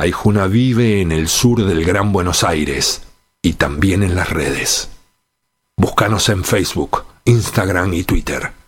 Aijuna vive en el sur del Gran Buenos Aires y también en las redes. Búscanos en Facebook, Instagram y Twitter.